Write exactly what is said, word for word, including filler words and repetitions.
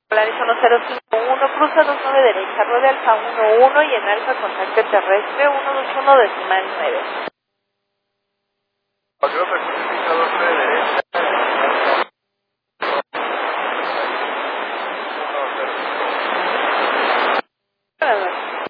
Clarizono cero cinco uno, cruza dos nueve derecha, nueve alfa uno uno y en alfa contacto terrestre uno dos uno decimal nueve.